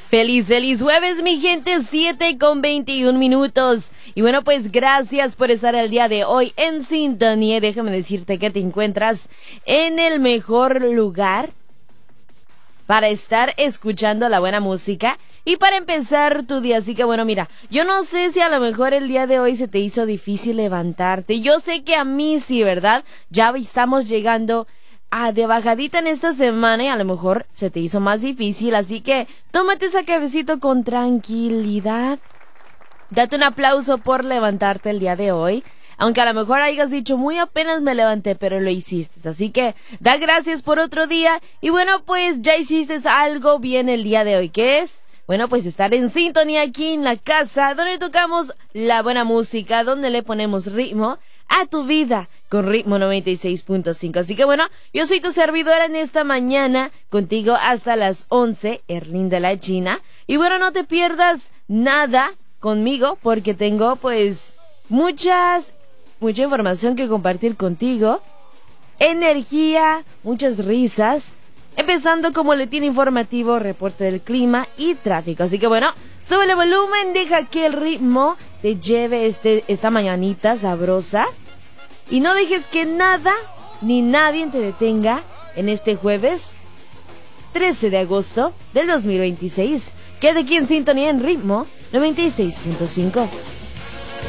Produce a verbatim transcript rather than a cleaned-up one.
Feliz, feliz jueves, mi gente, siete con veintiún minutos. Y bueno, pues gracias por estar el día de hoy en sintonía. Déjame decirte que te encuentras en el mejor lugar para estar escuchando la buena música y para empezar tu día. Así que bueno, mira, yo no sé si a lo mejor el día de hoy se te hizo difícil levantarte. Yo sé que a mí sí, ¿verdad? Ya estamos llegando a de bajadita en esta semana y a lo mejor se te hizo más difícil. Así que tómate ese cafecito con tranquilidad. Date un aplauso por levantarte el día de hoy. Aunque a lo mejor hayas dicho, muy apenas me levanté, pero lo hiciste. Así que da gracias por otro día. Y bueno, pues ya hiciste algo bien el día de hoy. ¿Qué es? Bueno, pues estar en sintonía aquí en la casa, donde tocamos la buena música, donde le ponemos ritmo a tu vida con Ritmo noventa y seis punto cinco. Así que bueno, yo soy tu servidora en esta mañana, contigo hasta las once, Erlinda la China. Y bueno, no te pierdas nada conmigo, porque tengo pues muchas... mucha información que compartir contigo, energía, muchas risas, empezando como boletín informativo, reporte del clima y tráfico. Así que bueno, sube el volumen, deja que el ritmo te lleve este, esta mañanita sabrosa y no dejes que nada ni nadie te detenga en este jueves trece de agosto del dos mil veintiséis. Quédate aquí en sintonía en Ritmo noventa y seis punto cinco.